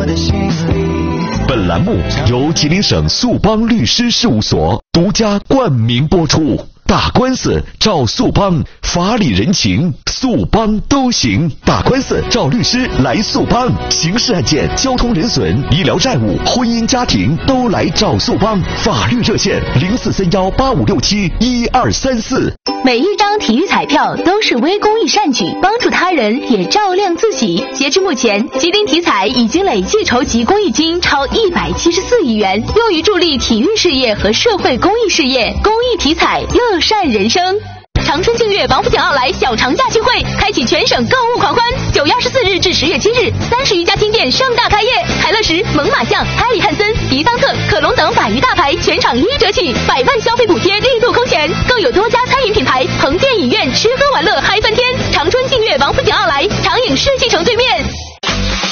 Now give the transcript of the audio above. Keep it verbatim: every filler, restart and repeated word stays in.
的心里。 本栏目由吉林省速邦律师事务所独家冠名播出。打官司找速邦，法理人情速邦都行。打官司找律师来速邦，刑事案件、交通人损、医疗债务、婚姻家庭都来找速邦。法律热线零四三幺八五六七一二三四。 每一张体育彩票都是微公益善举，帮助他人也照亮自己。截至目前，吉林体彩已经累计筹集公益金超一百七十四亿元，用于助力体育事业和社会公益事业。公益体彩，乐善人生。长春净月王府井奥莱小长假聚会开启全省购物狂欢，九月二十四日至十月七日，三十余家厅店盛大开业，海乐石、猛犸象、埃里汉森、迪桑特、可隆等百余大牌全场一折起，百万消费补贴力度空前，更有多家餐饮品牌横店影院吃喝玩乐嗨翻天。长春净月王府井奥莱长影世纪城对面。